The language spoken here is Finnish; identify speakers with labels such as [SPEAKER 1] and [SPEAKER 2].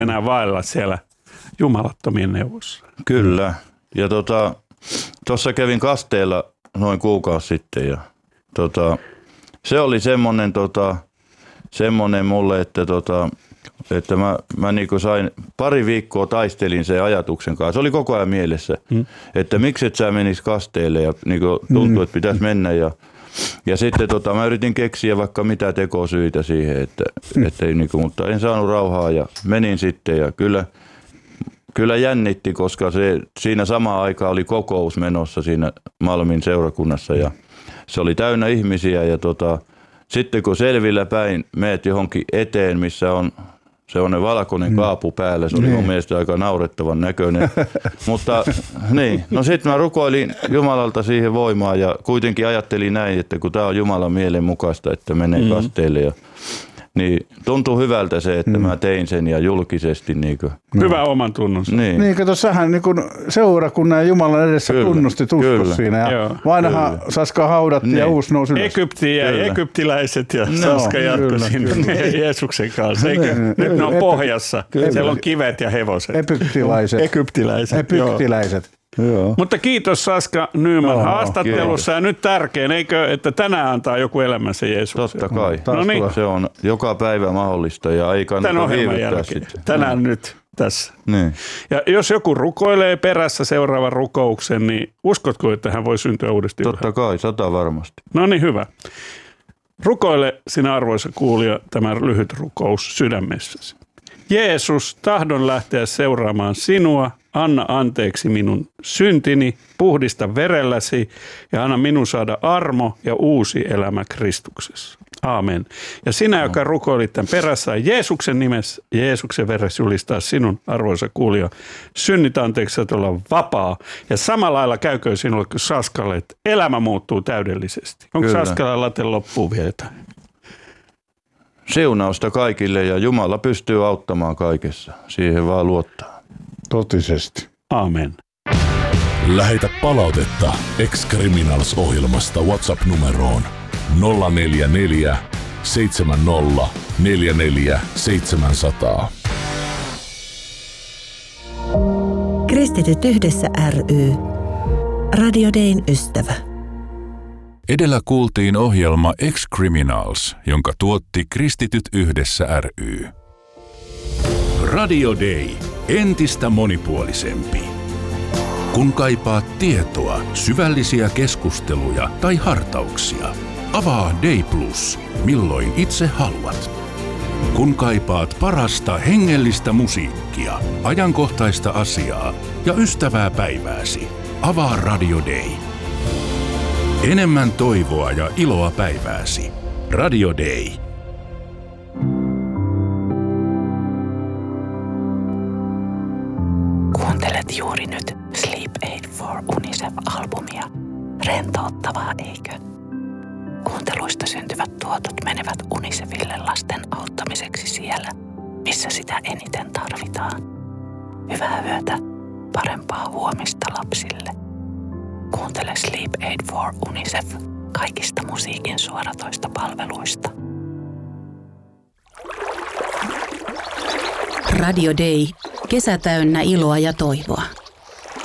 [SPEAKER 1] enää vailla siellä jumalattomien neuvossa.
[SPEAKER 2] Kyllä. Ja tuossa kävin Kasteella noin kuukausi sitten ja se oli semmoinen mulle, että mä niinku sain pari viikkoa taistelin sen ajatuksen kanssa. Se oli koko ajan mielessä, että miksi et sä menis Kasteelle ja niinku tuntuu, että pitäisi mennä ja sitten mä yritin keksiä vaikka mitä tekosyitä siihen, että mutta en saanut rauhaa ja menin sitten ja kyllä jännitti, koska siinä samaan aikaan oli kokous menossa siinä Malmin seurakunnassa ja se oli täynnä ihmisiä ja sitten kun selvillä päin meet johonkin eteen, missä on sellainen valkoinen kaapu päällä, se oli mun mielestä aika naurettavan näköinen. Mutta niin, no sitten mä rukoilin Jumalalta siihen voimaa ja kuitenkin ajattelin näin, että kun tää on Jumalan mielen mukaista, että menee Kasteelle niin tuntuu hyvältä se, että mä tein sen ja julkisesti.
[SPEAKER 1] Hyvä oman tunnus.
[SPEAKER 3] Niin, kato sähän niin seurakunnan ja Jumalan edessä tunnustit uskos siinä. Ja vanha Saska haudattiin ja uusi nousi ylös.
[SPEAKER 1] Egyptiin ja egyptiläiset ja Saska jatkoi sinne Jeesuksen kanssa. Nyt ne on pohjassa. Siellä on kivet ja hevoset.
[SPEAKER 3] Egyptiläiset. Joo.
[SPEAKER 1] Mutta kiitos Saska Nyman haastattelussa. Ja nyt tärkein, eikö, että tänään antaa joku elämänsä Jeesukseen?
[SPEAKER 2] Totta kai. Se on joka päivä mahdollista ja ei kannata viivyttää sitä.
[SPEAKER 1] Tänään nyt tässä.
[SPEAKER 2] Niin.
[SPEAKER 1] Ja jos joku rukoilee perässä seuraavan rukouksen, niin uskotko, että hän voi syntyä uudestaan?
[SPEAKER 2] Totta kai, 100 varmasti.
[SPEAKER 1] No niin, hyvä. Rukoile sinä arvoisa kuulija tämä lyhyt rukous sydämessäsi. Jeesus, tahdon lähteä seuraamaan sinua. Anna anteeksi minun syntini, puhdista verelläsi ja anna minun saada armo ja uusi elämä Kristuksessa. Aamen. Ja sinä, joka rukoilit tämän perässä, Jeesuksen nimessä, Jeesuksen veressä julistaa sinun, arvoisa kuulija, synnit anteeksi, että olla vapaa. Ja samalla lailla käykö sinulle kuin Saskalle, että elämä muuttuu täydellisesti. Onko Saskalla late loppuun vielä jotain?
[SPEAKER 2] Siunausta kaikille ja Jumala pystyy auttamaan kaikessa. Siihen vaan luottaa.
[SPEAKER 3] Totisesti.
[SPEAKER 1] Aamen.
[SPEAKER 4] Lähetä palautetta Ex-Criminals-ohjelmasta WhatsApp-numeroon 044 70 44 700.
[SPEAKER 5] Kristityt yhdessä ry. Radio Dayn ystävä.
[SPEAKER 4] Edellä kuultiin ohjelma Ex-Criminals, jonka tuotti Kristityt yhdessä ry. Radio Day. Entistä monipuolisempi. Kun kaipaat tietoa, syvällisiä keskusteluja tai hartauksia, avaa Day Plus, milloin itse haluat. Kun kaipaat parasta hengellistä musiikkia, ajankohtaista asiaa ja ystävää päivääsi, avaa Radio Day. Enemmän toivoa ja iloa päivääsi. Radio Day.
[SPEAKER 5] Kuuntelet juuri nyt Sleep Aid for UNICEF-albumia. Rentouttavaa, eikö? Kuunteluista syntyvät tuotot menevät UNICEFille lasten auttamiseksi siellä, missä sitä eniten tarvitaan. Hyvää yötä, parempaa huomista lapsille. Kuuntele Sleep Aid for UNICEF kaikista musiikin suoratoista palveluista. Radio Day. Kesä täynnä iloa ja toivoa.